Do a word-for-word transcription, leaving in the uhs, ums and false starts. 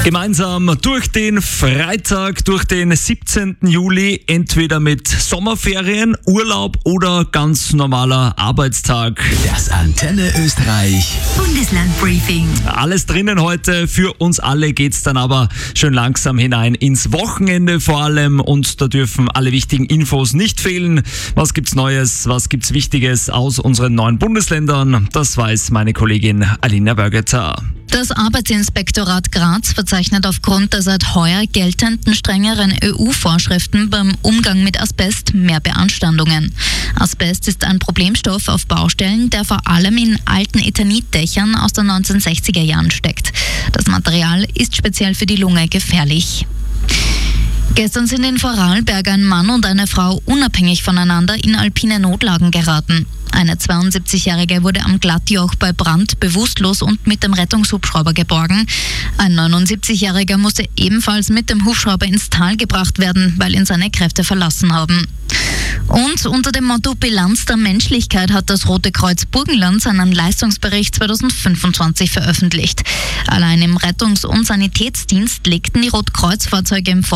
Gemeinsam durch den Freitag, durch den siebzehnten Juli, entweder mit Sommerferien, Urlaub oder ganz normaler Arbeitstag. Das Antenne Österreich Bundeslandbriefing. Alles drinnen heute. Für uns alle geht's dann aber schön langsam hinein ins Wochenende vor allem, und da dürfen alle wichtigen Infos nicht fehlen. Was gibt's Neues, was gibt's Wichtiges aus unseren neuen Bundesländern? Das weiß meine Kollegin Alina Bergeter. Das Arbeitsinspektorat Graz verzeichnet aufgrund der seit heuer geltenden strengeren E U-Vorschriften beim Umgang mit Asbest mehr Beanstandungen. Asbest ist ein Problemstoff auf Baustellen, der vor allem in alten Eternitdächern aus den neunzehnhundertsechziger Jahren steckt. Das Material ist speziell für die Lunge gefährlich. Gestern sind in Vorarlberg ein Mann und eine Frau unabhängig voneinander in alpine Notlagen geraten. Eine zweiundsiebzigjährige wurde am Glattjoch bei Brand bewusstlos und mit dem Rettungshubschrauber geborgen. Ein neunundsiebzigjähriger musste ebenfalls mit dem Hubschrauber ins Tal gebracht werden, weil ihn seine Kräfte verlassen haben. Und unter dem Motto Bilanz der Menschlichkeit hat das Rote Kreuz Burgenland seinen Leistungsbericht zweitausendfünfundzwanzig veröffentlicht. Allein im Rettungs- und Sanitätsdienst legten die Rotkreuz-Fahrzeuge im